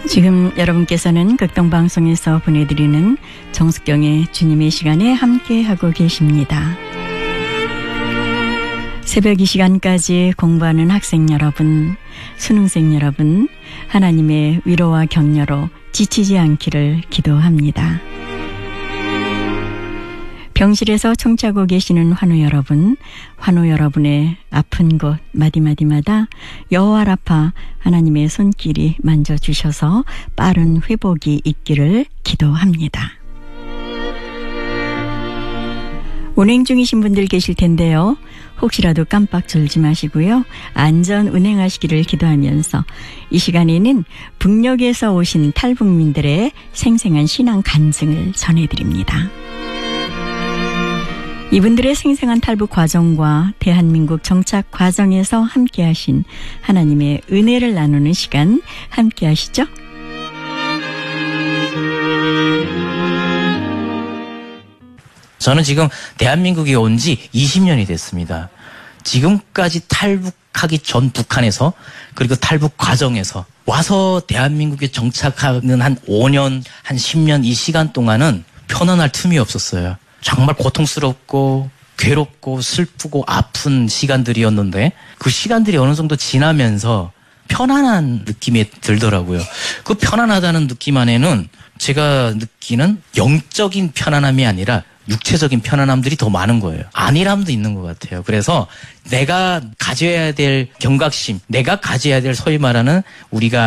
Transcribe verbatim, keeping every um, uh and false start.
지금 여러분께서는 극동방송에서 보내드리는 정숙경의 주님의 시간에 함께하고 계십니다. 새벽 이 시간까지 공부하는 학생 여러분, 수능생 여러분, 하나님의 위로와 격려로 지치지 않기를 기도합니다. 병실에서 청취하고 계시는 환우 여러분, 환우 여러분의 아픈 곳 마디마디마다 여호와 라파 하나님의 손길이 만져주셔서 빠른 회복이 있기를 기도합니다. 운행 중이신 분들 계실 텐데요. 혹시라도 깜빡 졸지 마시고요. 안전 운행하시기를 기도하면서 이 시간에는 북녘에서 오신 탈북민들의 생생한 신앙 간증을 전해드립니다. 이분들의 생생한 탈북 과정과 대한민국 정착 과정에서 함께하신 하나님의 은혜를 나누는 시간 함께하시죠? 저는 지금 대한민국에 온 지 이십 년이 됐습니다. 지금까지 탈북하기 전 북한에서 그리고 탈북 과정에서 와서 대한민국에 정착하는 한 오 년, 한 십 년 이 시간 동안은 편안할 틈이 없었어요. 정말 고통스럽고 괴롭고 슬프고 아픈 시간들이었는데 그 시간들이 어느 정도 지나면서 편안한 느낌이 들더라고요. 그 편안하다는 느낌 안에는 제가 느끼는 영적인 편안함이 아니라 육체적인 편안함들이 더 많은 거예요. 안일함도 있는 것 같아요. 그래서 내가 가져야 될 경각심, 내가 가져야 될 소위 말하는 우리가